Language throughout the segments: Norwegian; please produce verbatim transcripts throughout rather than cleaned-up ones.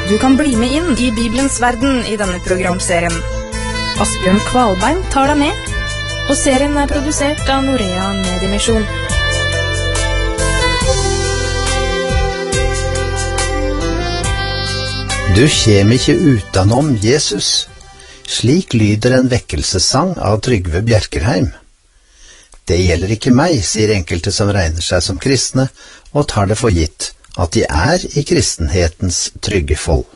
Du kan bli med inn i Bibelens verden i denne programserien. Asbjørn Kvalbein tar deg med, og serien er produsert av Norea Mediemisjon. Du kjem ikke utanom Jesus. Slik lyder en vekkelsessang av Trygve Bjerkerheim. Det gjelder ikke meg, sier enkelte som regner seg som kristne, og tar det for gitt at de er i kristenhetens trygge fold.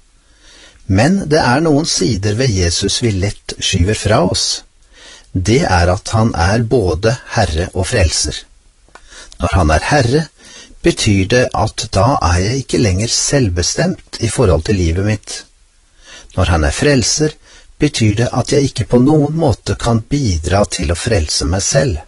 Men det er noen sider ved Jesus vi lett skyver fra oss. Det er at han er både Herre og Frelser. Når han er Herre, betyr det at da er jeg ikke lenger selvbestemt i forhold til livet mitt. Når han er Frelser, betyr det at jeg ikke på noen måte kan bidra til å frelse meg selv.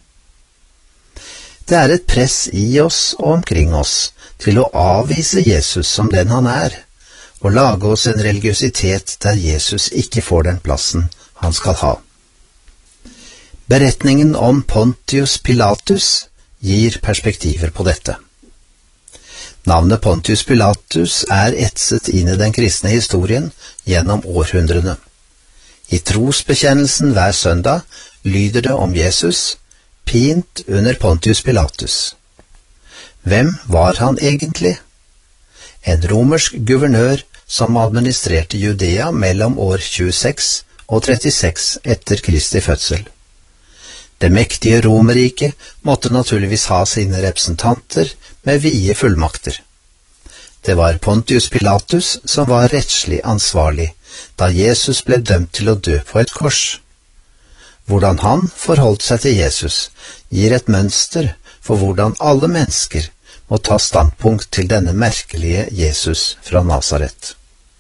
Det er et press i oss og omkring oss til å avvise Jesus som den han er, og lage oss en religiøsitet der Jesus ikke får den plassen han skal ha. Beretningen om Pontius Pilatus gir perspektiver på dette. Navnet Pontius Pilatus er etset inn i den kristne historien gjennom århundrene. I trosbekjennelsen hver søndag lyder det om Jesus, pint under Pontius Pilatus. Hvem var han egentlig? En romersk guvernør som administrerte Judea mellom år tjueseks og trettiseks etter Kristi fødsel. Det mektige Romerriket måtte naturligvis ha sine representanter med vide fullmakter. Det var Pontius Pilatus som var rettslig ansvarlig da Jesus ble dømt til å dø på et kors. Hvordan han forholdt seg til Jesus gir et mønster for hvordan alle mennesker må ta standpunkt til denne merkelige Jesus fra Nazaret.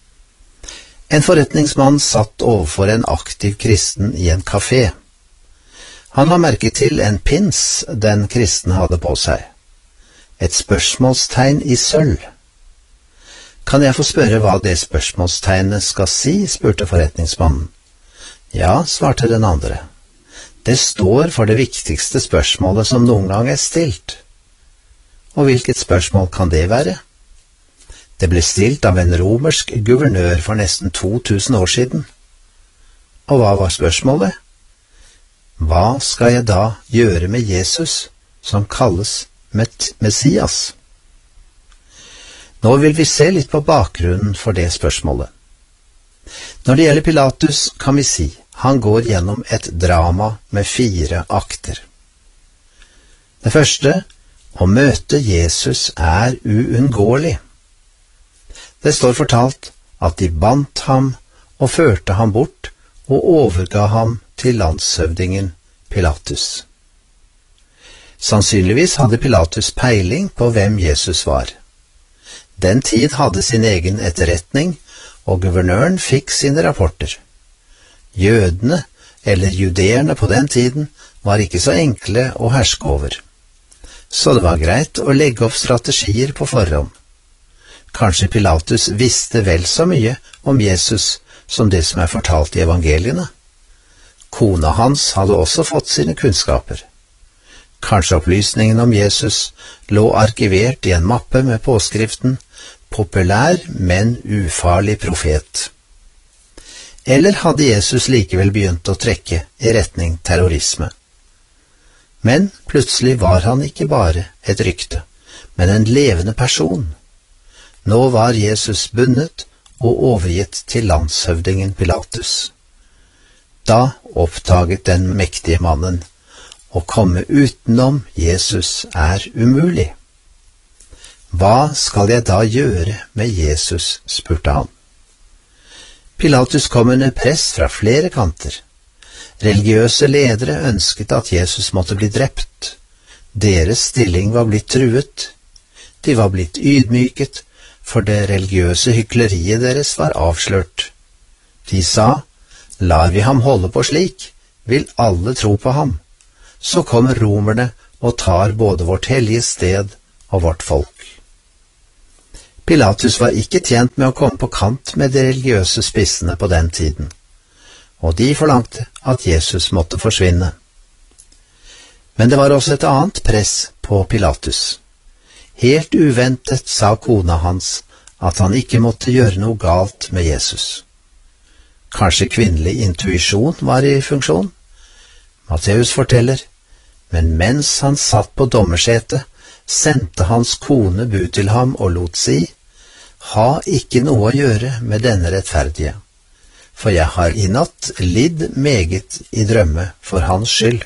En forretningsmann satt overfor en aktiv kristen i en kafé. Han la merke til en pins den kristne hadde på seg. Et spørsmålstegn i sølv. Kan jeg få spørre hva det spørsmålstegnet skal si, spurte forretningsmannen. Ja, svarte den andre. Det står for det viktigste spørsmålet som noen gang er stilt. Og hvilket spørsmål kan det være? Det ble stilt av en romersk guvernør for nesten to tusen år siden. Og hva var spørsmålet? Hva skal jeg da gjøre med Jesus, som kalles Messias? Nå vil vi se litt på bakgrunnen for det spørsmålet. Når det gjelder Pilatus, kan vi si han går gjennom et drama med fire akter. Det første, å møte Jesus er uunngåelig. Det står fortalt at de bandt ham og førte ham bort og overga ham til landshøvdingen Pilatus. Sannsynligvis hadde Pilatus peiling på hvem Jesus var. Den tid hadde sin egen etterretning, og guvernøren fikk sine rapporter. Jødene, eller judeerne på den tiden, var ikke så enkle å herske over. Så det var greit å legge opp strategier på forhånd. Kanskje Pilatus visste vel så mye om Jesus som det som er fortalt i evangeliene. Kona hans hadde også fått sine kunnskaper. Kanskje opplysningen om Jesus lå arkivert i en mappe med påskriften «Populær, men ufarlig profet». Eller hadde Jesus likevel begynt å trekke i retning terrorisme? Men plutselig var han ikke bare et rykte, men en levende person. Nå var Jesus bundet og overgitt til landshøvdingen Pilatus. Da oppdaget den mektige mannen å komme utenom Jesus er umulig. Hva skal jeg da gjøre med Jesus, spurte han. Pilatus kom under press fra flere kanter. Religiøse ledere ønsket at Jesus måtte bli drept. Deres stilling var blitt truet. De var blitt ydmyket, for det religiøse hykleriet deres var avslørt. De sa, lar vi ham holde på slik, vil alle tro på ham. Så kommer romerne og tar både vårt hellige sted og vårt folk. Pilatus var ikke tjent med å komme på kant med de religiøse spissene på den tiden, og de forlangte at Jesus måtte forsvinne. Men det var også et annet press på Pilatus. Helt uventet sa kona hans at han ikke måtte gjøre noe galt med Jesus. Kanskje kvinnelig intuisjon var i funksjon? Matteus forteller, men mens han satt på dommersetet, sendte hans kone bud til ham og lot si, ha ikke noe å gjøre med denne rettferdige, for jeg har i natt lidd meget i drømme for hans skyld.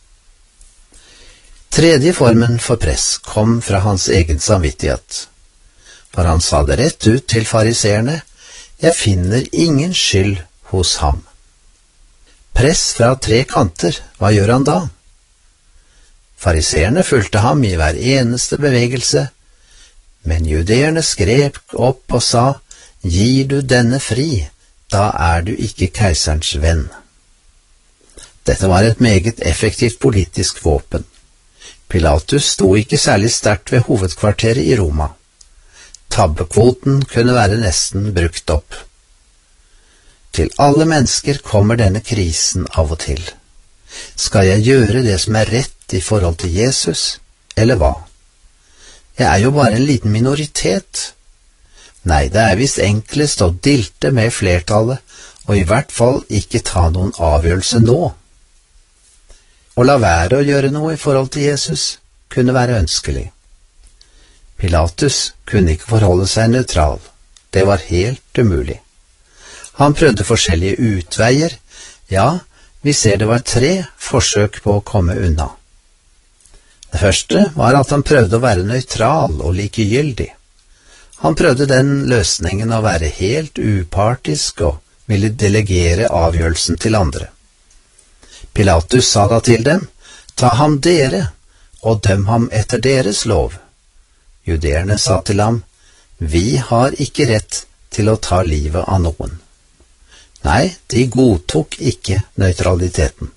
Tredje formen for press kom fra hans egen samvittighet, for han sa det rett ut til fariseerne, jeg finner ingen skyld hos ham. Press fra tre kanter, hva gjør han da? Fariseerne fulgte ham i hver eneste bevegelse, men judeerne skrek opp og sa, gir du denne fri, da er du ikke keiserens venn. Dette var et meget effektivt politisk våpen. Pilatus sto ikke særlig sterkt ved hovedkvarteret i Roma. Tabbekvoten kunne være nesten brukt opp. Til alle mennesker kommer denne krisen av og til. Skal jeg gjøre det som er rett i forhold til Jesus, eller hva? Jeg er jo bare en liten minoritet. Nei, det er visst enklest å dilte med flertallet, og i hvert fall ikke ta noen avgjørelse nå. Å la være å gjøre noe i forhold til Jesus kunne være ønskelig. Pilatus kunne ikke forholde seg nøytral. Det var helt umulig. Han prøvde forskjellige utveier. Ja, vi ser det var tre forsøk på å komme unna. Det første var at han prøvde å være nøytral og likegyldig. Han prøvde den løsningen å være helt upartisk og ville delegere avgjørelsen til andre. Pilatus sa da til dem, ta ham dere, og døm ham etter deres lov. Judeerne sa til ham, vi har ikke rett til å ta livet av noen. Nei, de godtok ikke nøytraliteten.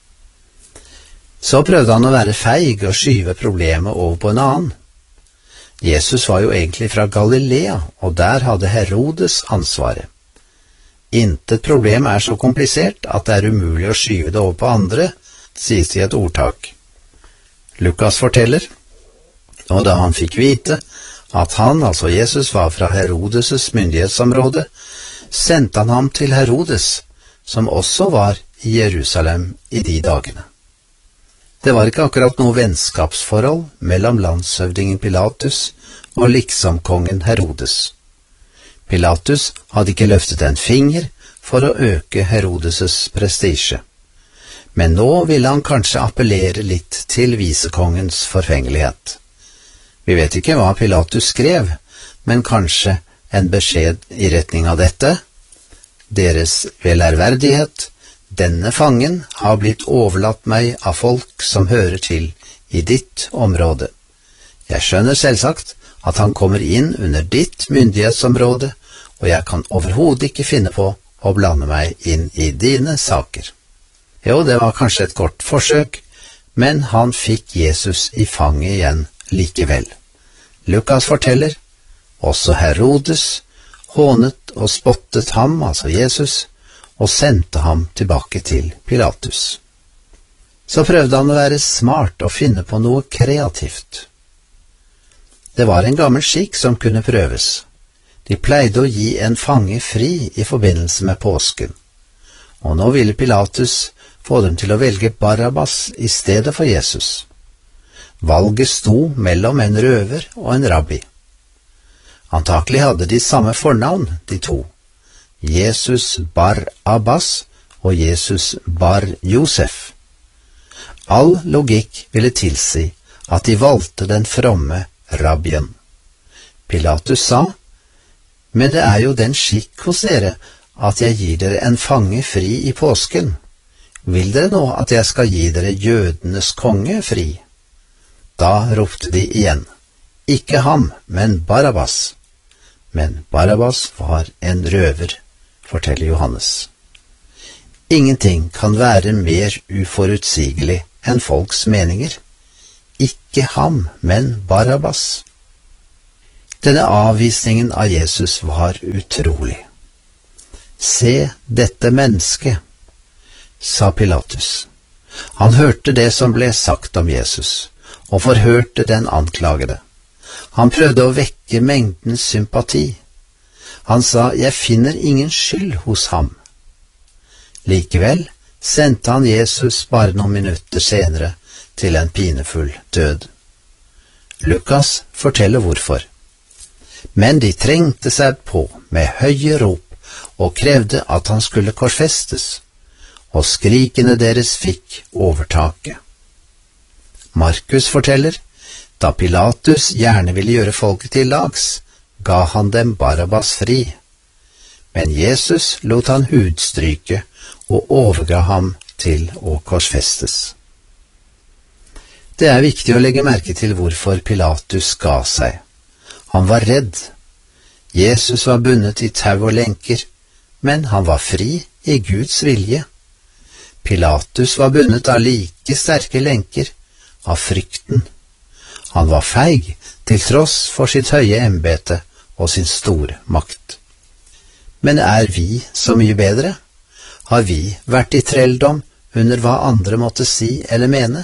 Så prøvde han å være feig og skyve problemet over på en annen. Jesus var jo egentlig fra Galilea, og der hadde Herodes ansvaret. Intet problem er så komplisert at det er umulig å skyve det over på andre, sies det i et ordtak. Lukas forteller, og da han fikk vite at han, altså Jesus, var fra Herodes' myndighetsområde, sendte han ham til Herodes, som også var i Jerusalem i de dagene. Det var ikke akkurat noe vennskapsforhold mellom landshøvdingen Pilatus og liksomkongen Herodes. Pilatus hadde ikke løftet en finger for å øke Herodes' prestisje, men nå ville han kanskje appellere litt til visekongens forfengelighet. Vi vet ikke hva Pilatus skrev, men kanskje en beskjed i retning av dette. Deres velærverdighet, denne fangen har blitt overlatt meg av folk som hører til i ditt område. Jeg skjønner selvsagt at han kommer inn under ditt myndighetsområde, og jeg kan overhodet ikke finne på å blande meg inn i dine saker. Jo, det var kanskje et kort forsøk, men han fikk Jesus i fanget igjen likevel. Lukas forteller, også Herodes hånet og spottet ham, altså Jesus, og sendte ham tilbake til Pilatus. Så prøvde han å være smart og finne på noe kreativt. Det var en gammel skikk som kunne prøves. De pleide å gi en fange fri i forbindelse med påsken, og nå ville Pilatus få dem til å velge Barabbas i stedet for Jesus. Valget sto mellom en røver og en rabbi. Antakelig hadde de samme fornavn, de to. Jesus bar Abbas og Jesus bar Josef. All logikk ville tilsi at de valgte den fromme rabbien. Pilatus sa, men det er jo den skikk hos dere at jeg gir dere en fange fri i påsken. Vil dere nå at jeg skal gi dere jødenes konge fri? Da ropte de igjen, ikke ham, men Barabbas. Men Barabbas var en røver, forteller Johannes. Ingenting kan være mer uforutsigelig enn folks meninger. Ikke ham, men Barabbas. Denne avvisningen av Jesus var utrolig. Se dette mennesket, sa Pilatus. Han hørte det som ble sagt om Jesus, og forhørte den anklagede. Han prøvde å vekke mengdens sympati, Han sa, jeg finner ingen skyld hos ham. Likevel sendte han Jesus bare noen minutter senere til en pinefull død. Lukas forteller hvorfor. Men de trengte seg på med høye rop og krevde at han skulle korsfestes, og skrikene deres fikk overtaket. Markus forteller, da Pilatus gjerne ville gjøre folket til lags, ga han dem Barabbas fri. Men Jesus lot han hudstryke og overga ham til å korsfestes. Det er viktig å legge merke til hvorfor Pilatus ga seg. Han var redd. Jesus var bundet i tau og lenker, men han var fri i Guds vilje. Pilatus var bundet av like sterke lenker, av frykten. Han var feig til tross for sitt høye embete og sin store makt. Men er vi så mye bedre? Har vi vært i trelldom under hva andre måtte si eller mene?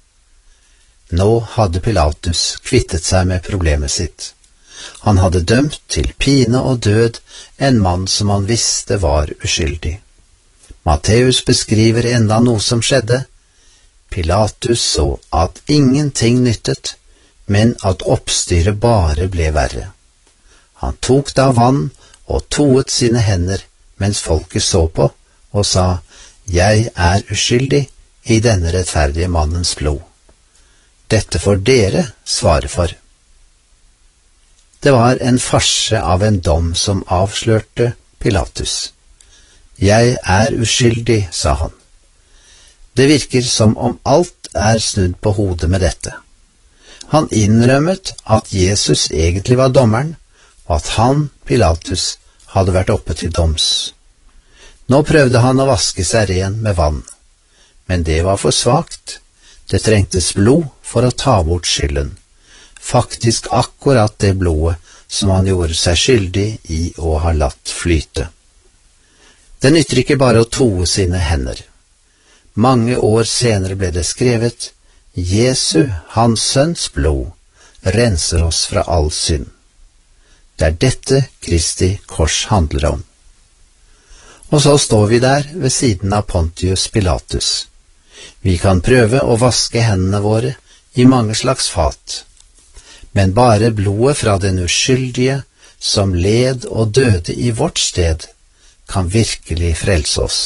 Nå hadde Pilatus kvittet seg med problemet sitt. Han hadde dømt til pine og død en mann som han visste var uskyldig. Matteus beskriver enda noe som skjedde. Pilatus så at ingenting nyttet, men at oppstyret bare ble verre. Han tok da vann og toet sine hender mens folket så på, og sa, «Jeg er uskyldig i denne rettferdige mannens blod. Dette får dere svare for.» Det var en farse av en dom som avslørte Pilatus. «Jeg er uskyldig», sa han. Det virker som om alt er snudd på hodet med dette. Han innrømmet at Jesus egentlig var dommeren, og at han, Pilatus, hadde vært oppe til doms. Nå prøvde han å vaske seg ren med vann, men det var for svakt. Det trengtes blod for å ta bort skylden, faktisk akkurat det blodet som han gjorde seg skyldig i å ha latt flyte. Det nytter ikke bare å toe sine hender. Mange år senere ble det skrevet, Jesu, hans sønns blod, renser oss fra all synd. Det er dette Kristi kors handler om. Og så står vi der ved siden av Pontius Pilatus. Vi kan prøve å vaske hendene våre i mange slags fat, men bare blodet fra den uskyldige som led og døde i vårt sted, kan virkelig frelse oss.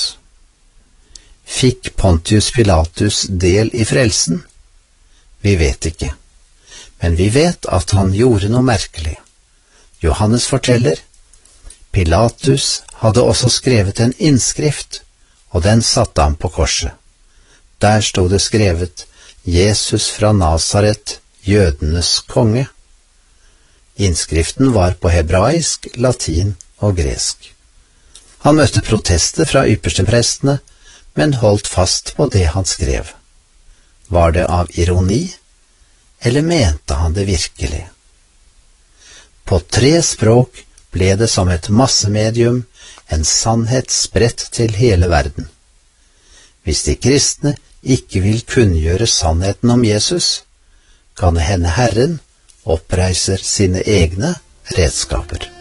Fikk Pontius Pilatus del i frelsen? Vi vet ikke, men vi vet at han gjorde noe merkelig. Johannes forteller, Pilatus hadde også skrevet en innskrift, og den satte han på korset. Der stod det skrevet, Jesus fra Nazaret, jødenes konge. Innskriften var på hebraisk, latin og gresk. Han møtte protester fra yppersteprestene, men holdt fast på det han skrev. Var det av ironi, eller mente han det virkelig? På tre språk ble det som et massemedium, en sannhet spredt til hele verden. Hvis de kristne ikke vil kunngjøre sannheten om Jesus, kan det hende Herren oppreiser sine egne redskaper.